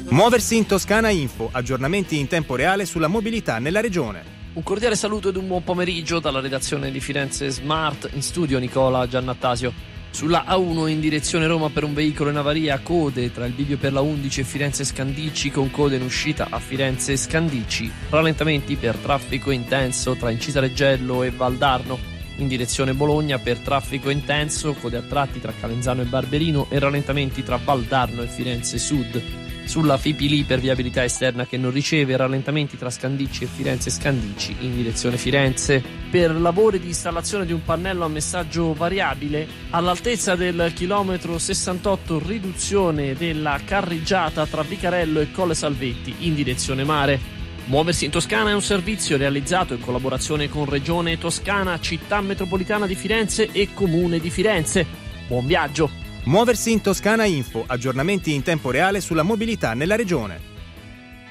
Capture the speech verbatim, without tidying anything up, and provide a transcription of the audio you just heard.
Muoversi in Toscana Info, aggiornamenti in tempo reale sulla mobilità nella regione. Un cordiale saluto ed un buon pomeriggio dalla redazione di Firenze Smart, in studio Nicola Giannattasio. Sulla A uno in direzione Roma per un veicolo in avaria, code tra il bivio per la undici e Firenze Scandicci, con code in uscita a Firenze Scandicci. Rallentamenti per traffico intenso tra Incisa Reggello e Valdarno. In direzione Bologna per traffico intenso, code a tratti tra Calenzano e Barberino e rallentamenti tra Valdarno e Firenze Sud. Sulla Fipili per viabilità esterna che non riceve, rallentamenti tra Scandicci e Firenze Scandicci in direzione Firenze. Per lavori di installazione di un pannello a messaggio variabile all'altezza del chilometro sessantotto, riduzione della carreggiata tra Vicarello e Colle Salvetti in direzione mare. Muoversi in Toscana è un servizio realizzato in collaborazione con Regione Toscana, Città Metropolitana di Firenze e Comune di Firenze. Buon viaggio! Muoversi in Toscana Info, aggiornamenti in tempo reale sulla mobilità nella regione.